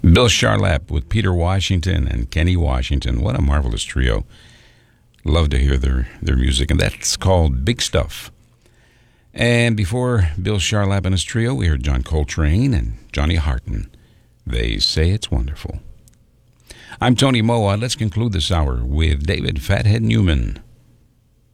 Bill Charlap with Peter Washington and Kenny Washington. What a marvelous trio. Love to hear their music, and that's called Big Stuff. And before Bill Charlap and his trio, we heard John Coltrane and Johnny Harton. They Say It's Wonderful. I'm Tony Moa. Let's conclude this hour with David Fathead Newman.